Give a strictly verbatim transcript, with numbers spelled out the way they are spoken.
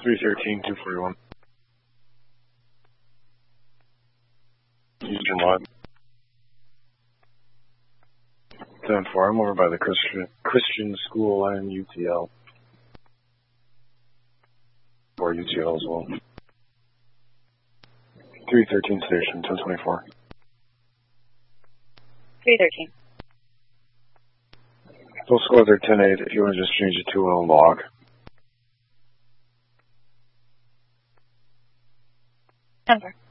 three thirteen, two forty-one. Eastern what? ten four, I'm over by the Christian Christian School and U T L. Or U T L as well. three thirteen station, ten twenty-four. three thirteen. Full score there, ten eight, if you want to just change it to a log. ten four.